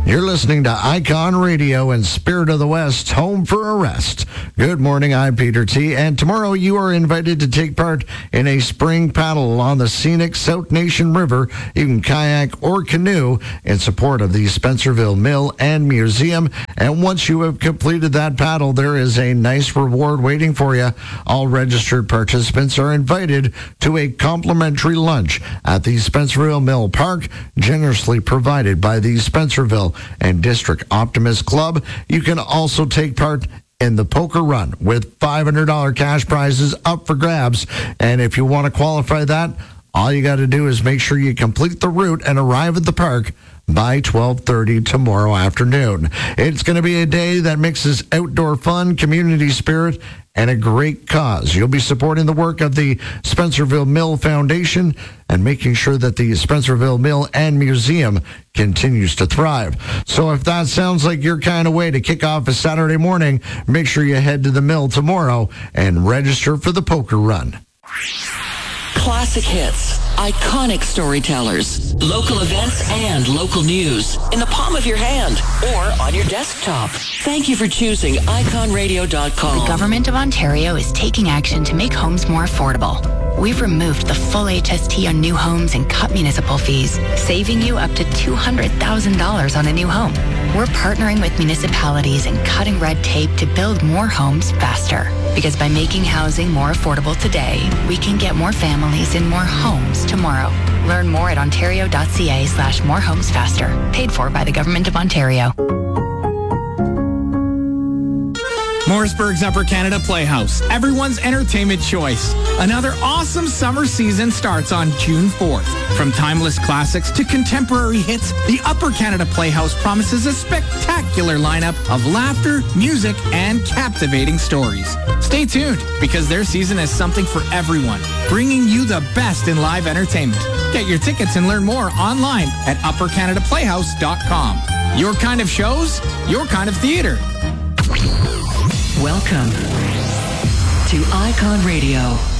You're listening to Icon Radio and Spirit of the West, home for a rest. Good morning, I'm Peter T. And tomorrow you are invited to take part in a spring paddle on the scenic South Nation River. You can kayak or canoe in support of the Spencerville Mill and Museum. And once you have completed that paddle, there is a nice reward waiting for you. All registered participants are invited to a complimentary lunch at the Spencerville Mill Park, generously provided by the Spencerville and District Optimist Club. You can also take part in the poker run with $500 cash prizes up for grabs. And if you want to qualify that, all you got to do is make sure you complete the route and arrive at the park by 12:30 tomorrow afternoon. It's going to be a day that mixes outdoor fun, community spirit, and a great cause. You'll be supporting the work of the Spencerville Mill Foundation and making sure that the Spencerville Mill and Museum continues to thrive. So if that sounds like your kind of way to kick off a Saturday morning, make sure you head to the mill tomorrow and register for the poker run. Classic hits, iconic storytellers, local events, and local news in the palm of your hand or on your desktop. Thank you for choosing iconradio.com. The Government of Ontario is taking action to make homes more affordable. We've removed the full HST on new homes and cut municipal fees, saving you up to $200,000 on a new home. We're partnering with municipalities and cutting red tape to build more homes faster. Because by making housing more affordable today, we can get more families in more homes tomorrow. Learn more at ontario.ca/morehomesfaster. Paid for by the Government of Ontario. Morrisburg's Upper Canada Playhouse, everyone's entertainment choice. Another awesome summer season starts on June 4th. From timeless classics to contemporary hits, the Upper Canada Playhouse promises a spectacular lineup of laughter, music, and captivating stories. Stay tuned, because their season has something for everyone, bringing you the best in live entertainment. Get your tickets and learn more online at uppercanadaplayhouse.com. Your kind of shows, your kind of theater. Welcome to Icon Radio.